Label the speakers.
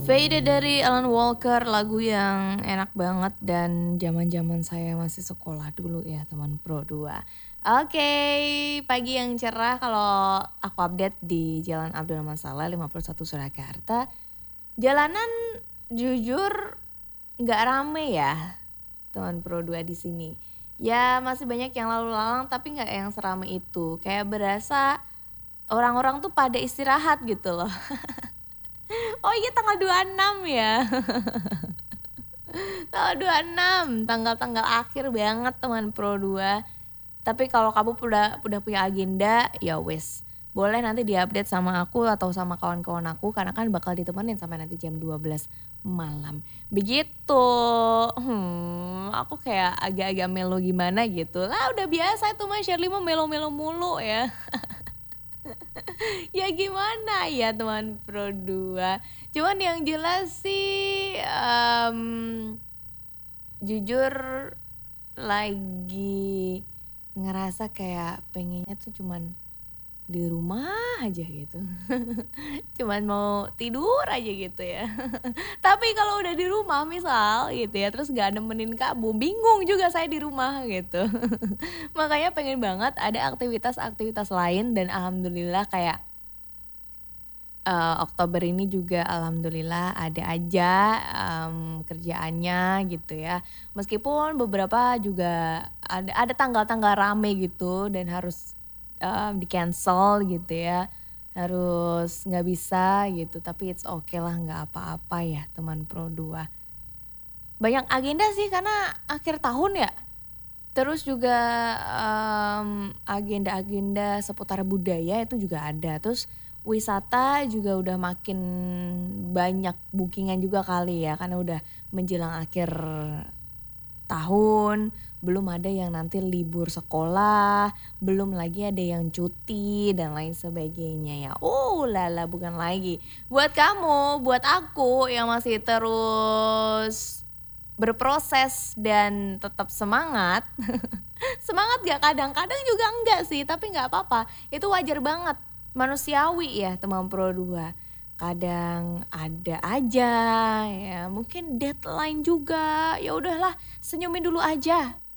Speaker 1: Faded dari Alan Walker, lagu yang enak banget dan zaman-zaman saya masih sekolah dulu ya teman Pro 2. Oke, pagi yang cerah kalau aku update di Jalan Abdul Rahman Saleh 51 Surakarta. Jalanan jujur nggak rame ya teman Pro 2 di sini. Ya masih banyak yang lalu lalang tapi nggak yang serame itu. Kayak berasa orang-orang tuh pada istirahat gitu loh. Oh iya tanggal 26 ya. Tanggal 26, tanggal-tanggal akhir banget teman Pro 2. Tapi kalau kamu udah punya agenda, ya wes. Boleh nanti diupdate sama aku atau sama kawan-kawan aku karena kan bakal ditemenin sampai nanti jam 12 malam. Begitu. Aku kayak agak-agak melo gimana gitu. Lah udah biasa itu Mas Shirley mah melo-melo mulu ya. Ya gimana ya teman Pro 2. Cuman yang jelas sih jujur lagi ngerasa kayak pengennya tuh cuman di rumah aja gitu. Cuman mau tidur aja gitu ya. Tapi kalau udah di rumah misal gitu ya, terus gak nemenin kamu, bingung juga saya di rumah gitu. Makanya pengen banget ada aktivitas-aktivitas lain dan alhamdulillah kayak Oktober ini juga alhamdulillah ada aja kerjaannya gitu ya. Meskipun beberapa juga ada tanggal-tanggal rame gitu dan harus di cancel gitu ya, harus nggak bisa gitu, tapi it's okay lah, nggak apa-apa ya teman Pro 2. Banyak agenda sih karena akhir tahun ya, terus juga agenda-agenda seputar budaya itu juga ada, terus wisata juga udah makin banyak bookingan juga kali ya karena udah menjelang akhir tahun, belum ada yang nanti libur sekolah, belum lagi ada yang cuti dan lain sebagainya ya. Lala bukan lagi. Buat kamu, buat aku yang masih terus berproses dan tetap semangat. Semangat gak? Kadang-kadang juga enggak sih, tapi gak apa-apa. Itu wajar banget, manusiawi ya teman Pro 2. Kadang ada aja ya, mungkin deadline juga. Ya udahlah, senyumin dulu aja.